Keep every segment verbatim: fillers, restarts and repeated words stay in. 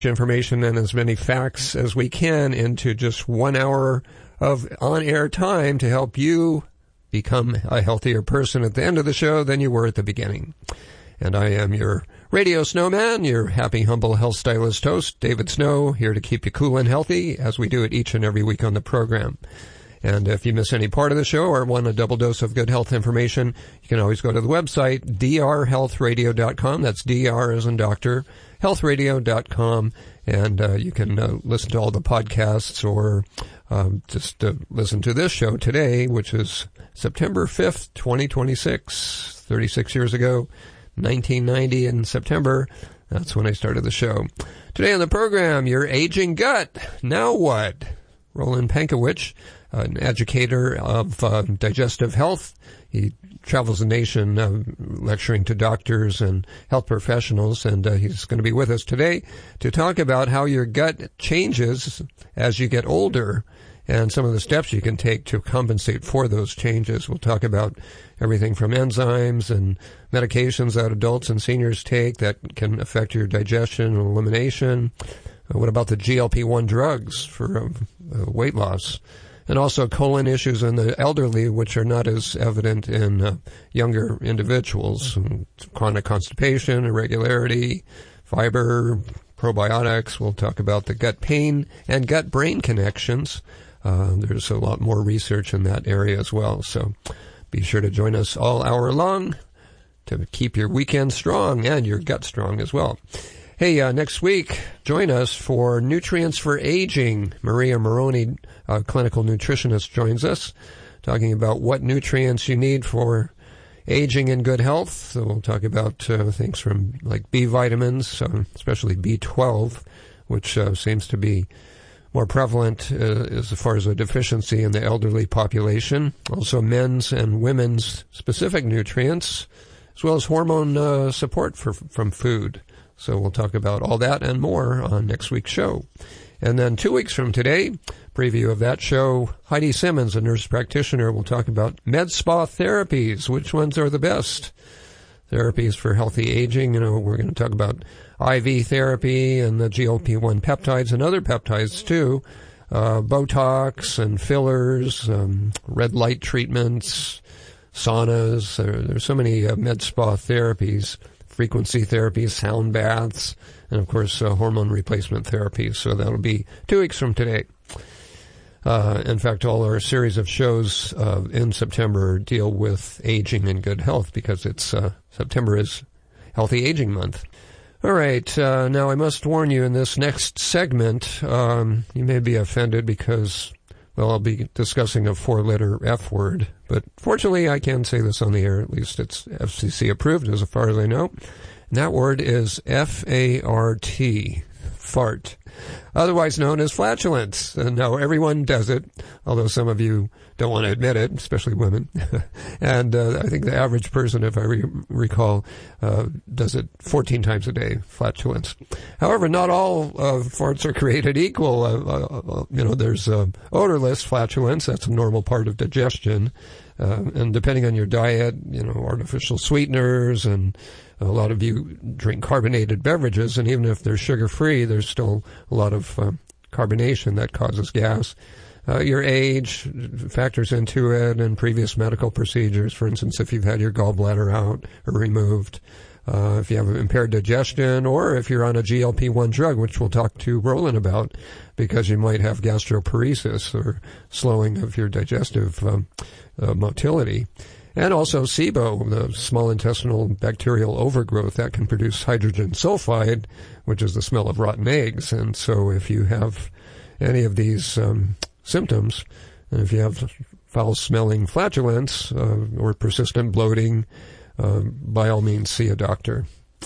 information and as many facts as we can into just one hour of on-air time to help you become a healthier person at the end of the show than you were at the beginning. And I am your radio snowman, your happy, humble health stylist host, David Snow, here to keep you cool and healthy as we do it each and every week on the program. And if you miss any part of the show or want a double dose of good health information, you can always go to the website, d r health radio dot com. That's D R as in doctor, health radio dot com. And uh, you can uh, listen to all the podcasts or um, just uh, listen to this show today, which is September fifth, twenty twenty-six, thirty-six years ago, nineteen ninety in September. That's when I started the show. Today on the program, your aging gut. Now what? Roland Pankowitz, an educator of uh, digestive health. He travels the nation uh, lecturing to doctors and health professionals, and uh, he's going to be with us today to talk about how your gut changes as you get older and some of the steps you can take to compensate for those changes. We'll talk about everything from enzymes and medications that adults and seniors take that can affect your digestion and elimination. Uh, what about the G L P one drugs for uh, uh, weight loss? And also colon issues in the elderly, which are not as evident in uh, younger individuals. Chronic constipation, irregularity, fiber, probiotics. We'll talk about the gut pain and gut-brain connections. Uh, there's a lot more research in that area as well. So be sure to join us all hour long to keep your weekend strong and your gut strong as well. Hey, uh, next week, join us for Nutrients for Aging. Maria Moroni, a clinical nutritionist, joins us, talking about what nutrients you need for aging and good health. So we'll talk about uh, things from like B vitamins, uh, especially B twelve, which uh, seems to be more prevalent uh, as far as a deficiency in the elderly population. Also men's and women's specific nutrients, as well as hormone uh, support for, from food. So we'll talk about all that and more on next week's show. And then two weeks from today, preview of that show, Heidi Simmons, a nurse practitioner, will talk about med spa therapies. Which ones are the best therapies for healthy aging? You know, we're going to talk about I V therapy and the G L P one peptides and other peptides too, uh, Botox and fillers, um, red light treatments, saunas. There, there's so many uh, med spa therapies. Frequency therapy, sound baths, and of course uh, hormone replacement therapy. So that'll be two weeks from today. Uh, in fact, all our series of shows uh, in September deal with aging and good health because it's uh, September is Healthy Aging Month. All right, uh, now I must warn you in this next segment, um, you may be offended because, well, I'll be discussing a four-letter F word, but fortunately I can say this on the air. At least it's F C C approved as far as I know. And that word is F A R T, fart, otherwise known as flatulence. And now everyone does it, although some of you don't want to admit it, especially women. and uh, I think the average person, if I re- recall, uh, does it fourteen times a day, flatulence. However, not all uh, farts are created equal. Uh, uh, you know, there's uh, odorless flatulence. That's a normal part of digestion. Uh, and depending on your diet, you know, artificial sweeteners, and a lot of you drink carbonated beverages, and even if they're sugar-free, there's still a lot of uh, carbonation that causes gas. Uh, your age factors into it, and previous medical procedures. For instance, if you've had your gallbladder out or removed, uh, if you have impaired digestion, or if you're on a G L P one drug, which we'll talk to Roland about, because you might have gastroparesis or slowing of your digestive um, uh, motility. And also SIBO, the small intestinal bacterial overgrowth, that can produce hydrogen sulfide, which is the smell of rotten eggs. And so if you have any of these um, symptoms, and if you have foul-smelling flatulence uh, or persistent bloating, uh, by all means see a doctor.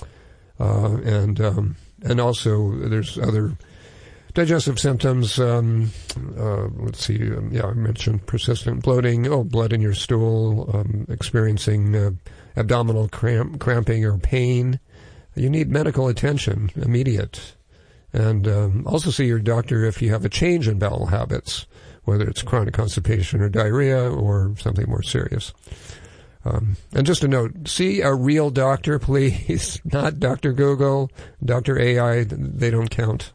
Uh, and um, and also there's other digestive symptoms. Um, uh, let's see. Um, yeah, I mentioned persistent bloating. Oh, blood in your stool. Um, experiencing uh, abdominal cramp, cramping or pain. You need medical attention, immediate. And um, also see your doctor if you have a change in bowel habits, whether it's chronic constipation or diarrhea or something more serious. Um, and just a note, see a real doctor, please, not Doctor Google, Doctor A I, they don't count.